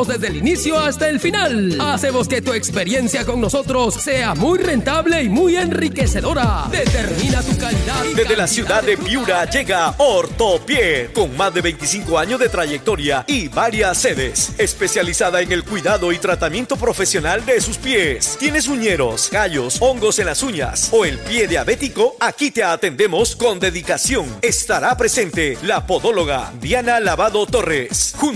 desde el inicio hasta el final. Hacemos que tu experiencia con nosotros sea muy rentable y muy enriquecedora. Determina tu calidad. Desde la ciudad de Piura llega Ortopie, con más de 25 años de trayectoria y varias sedes, especializada en el cuidado y tratamiento profesional de sus pies. ¿Tienes uñeros, callos, hongos en las uñas o el pie diabético? Aquí te atendemos con dedicación. Estará presente la podóloga Diana Lavado Torres.